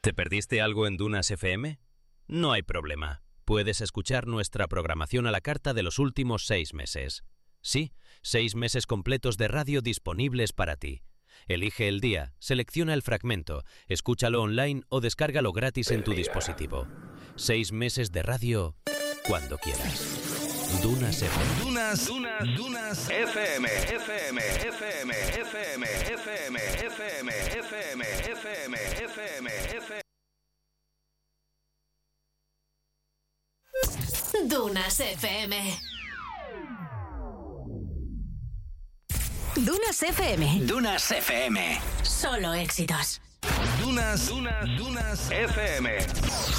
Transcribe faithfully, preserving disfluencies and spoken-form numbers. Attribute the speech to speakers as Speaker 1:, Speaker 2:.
Speaker 1: ¿Te perdiste algo en Dunas F M? No hay problema. Puedes escuchar nuestra programación a la carta de los últimos seis meses. Sí, seis meses completos de radio disponibles para ti. Elige el día, selecciona el fragmento, escúchalo online o descárgalo gratis en tu dispositivo. Seis meses de radio cuando quieras. Dunas F M.
Speaker 2: Dunas, Dunas, Dunas F M, F M, F M, F M, F M, F M, F M, F M, F M, F M.
Speaker 3: Dunas F M. Dunas F M.
Speaker 2: Dunas F M.
Speaker 3: Solo éxitos.
Speaker 2: Dunas, Dunas, Dunas F M.